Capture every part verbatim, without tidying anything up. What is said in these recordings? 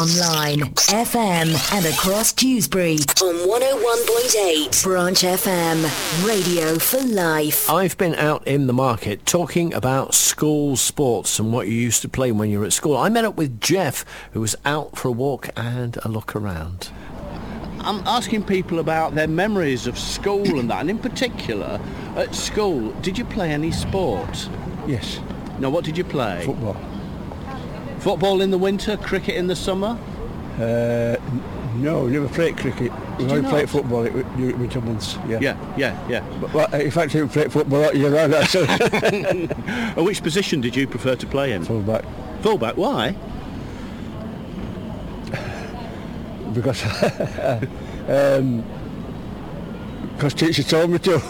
online, F M and across Dewsbury on one oh one point eight. Branch F M, radio for life. I've been out in the market talking about school sports and what you used to play when you were at school. I met up with Jeff, who was out for a walk and a look around. I'm asking people about their memories of school and that, and in particular, at school, did you play any sport? Yes. No, what did you play? Football. Football in the winter, cricket in the summer? Uh, n- no, never played cricket. We you only not? played football during winter months. Yeah. Yeah, yeah, yeah. But, well, in fact, I didn't play football all year round. Actually. And which position did you prefer to play in? Full back. Fullback, why? Because um, because teacher told me to.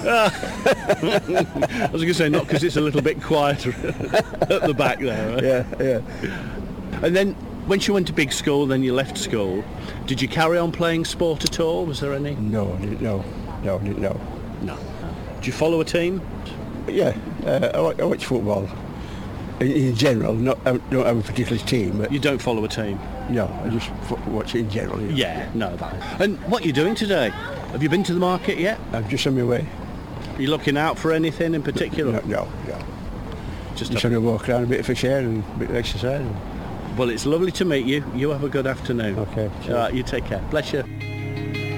I was going to say not because it's a little bit quieter at the back there. Right? Yeah, yeah. And then once you went to big school, then you left school, did you carry on playing sport at all? Was there any? No, I didn't know. No, I didn't know. No. Did you follow a team? Yeah, uh, I, watch, I watch football. In, in general, not I don't have a particular team, but You don't follow a team? no, I just f- watch it in general. Yeah. Yeah, no. That. And what are you doing today? Have you been to the market yet? I'm just on my way. Are you looking out for anything in particular? No, no, no. Just Just a- on a walk around, a bit of fresh air and a bit of exercise. Well, it's lovely to meet you. You have a good afternoon. Okay. All right, you take care. Bless you.